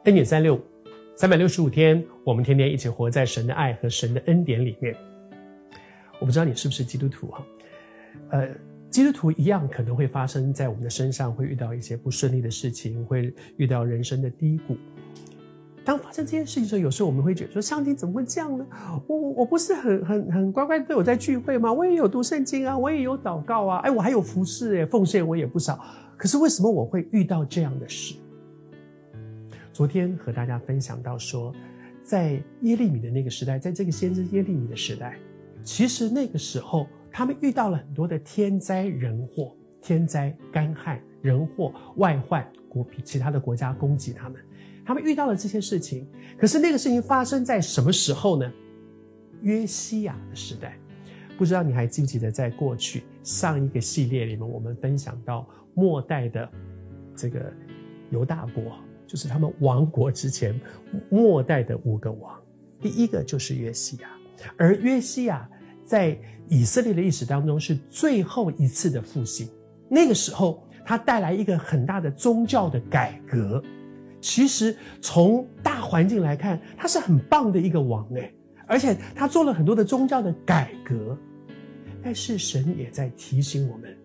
恩典365 365天，我们天天一起活在神的爱和神的恩典里面。我不知道你是不是基督徒基督徒一样可能会发生在我们的身上，会遇到一些不顺利的事情，会遇到人生的低谷。当发生这件事情的时候，有时候我们会觉得说，上帝怎么会这样呢？我不是很乖乖的有在聚会吗？我也有读圣经啊，我也有祷告啊，我还有服侍奉献我也不少，可是为什么我会遇到这样的事？昨天和大家分享到说，在耶利米的那个时代，在这个先知耶利米的时代，其实那个时候他们遇到了很多的天灾人祸，天灾干旱人祸外患，其他的国家攻击他们，他们遇到了这些事情。可是那个事情发生在什么时候呢？约西亚的时代。不知道你还记不记得，在过去上一个系列里面，我们分享到末代的这个犹大国，就是他们亡国之前末代的5个王。第一个就是约西亚，而约西亚在以色列的历史当中是最后一次的复兴。那个时候他带来一个很大的宗教的改革，其实从大环境来看，他是很棒的一个王而且他做了很多的宗教的改革。但是神也在提醒我们，